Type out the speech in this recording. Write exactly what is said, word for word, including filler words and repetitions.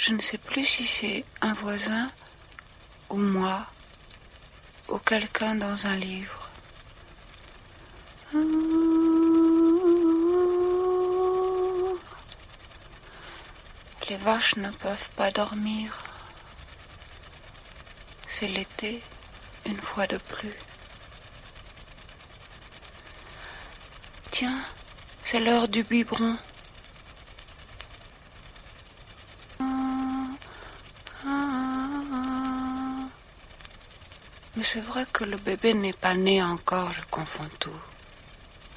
Je ne sais plus si c'est un voisin ou moi ou quelqu'un dans un livre. Les vaches ne peuvent pas dormir. C'est l'été, une fois de plus. Tiens, c'est l'heure du biberon. Mais c'est vrai que le bébé n'est pas né encore, je confonds tout.